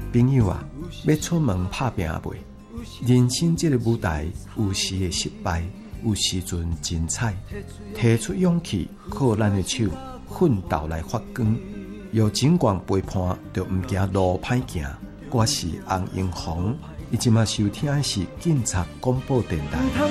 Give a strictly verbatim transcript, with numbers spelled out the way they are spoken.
朋友啊，要出门拍拼未？人生这个舞台，有时会失败，有时阵精彩。提出勇气，靠咱的手奋斗来发光。有尽管背叛，就唔惊路歹行。我是洪英红，伊即马收听的是警察广播电台。